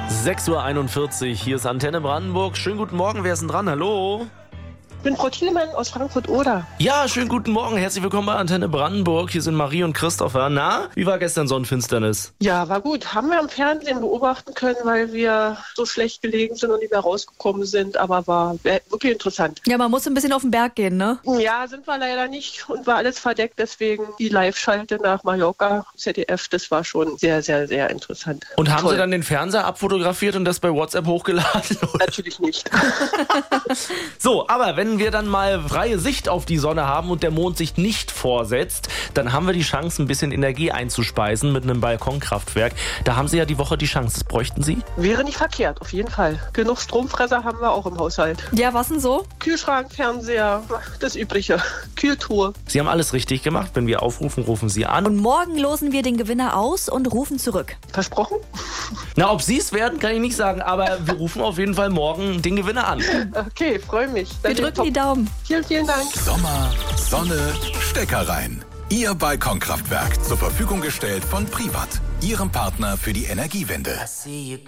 6:41 Uhr, hier ist Antenne Brandenburg. Schönen guten Morgen, wer ist denn dran? Hallo? Ich bin Frau Thielmann aus Frankfurt-Oder. Ja, schönen guten Morgen, herzlich willkommen bei Antenne Brandenburg. Hier sind Marie und Christopher. Na, wie war gestern Sonnenfinsternis? Ja, war gut. Haben wir am Fernsehen beobachten können, weil wir so schlecht gelegen sind und nicht mehr rausgekommen sind. Aber war wirklich interessant. Ja, man muss ein bisschen auf den Berg gehen, ne? Ja, sind wir leider nicht und war alles verdeckt. Deswegen die Live-Schalte nach Mallorca, ZDF, das war schon sehr, sehr, sehr interessant. Und haben Toll. Sie dann den Fernseher abfotografiert und das bei WhatsApp hochgeladen? Natürlich nicht. So, aber wenn wir dann mal freie Sicht auf die Sonne haben und der Mond sich nicht vorsetzt, dann haben wir die Chance, ein bisschen Energie einzuspeisen mit einem Balkonkraftwerk. Da haben Sie ja die Woche die Chance. Das bräuchten Sie? Wäre nicht verkehrt, auf jeden Fall. Genug Stromfresser haben wir auch im Haushalt. Ja, was denn so? Kühlschrank, Fernseher, das Übliche. Kühltruhe. Sie haben alles richtig gemacht. Wenn wir aufrufen, rufen Sie an. Und morgen losen wir den Gewinner aus und rufen zurück. Versprochen? Na, ob Sie es werden, kann ich nicht sagen, aber wir rufen auf jeden Fall morgen den Gewinner an. Okay, freue mich. Wir drücken die Daumen. Vielen, vielen Dank. Sommer, Sonne, Stecker rein. Ihr Balkonkraftwerk zur Verfügung gestellt von Privat, Ihrem Partner für die Energiewende.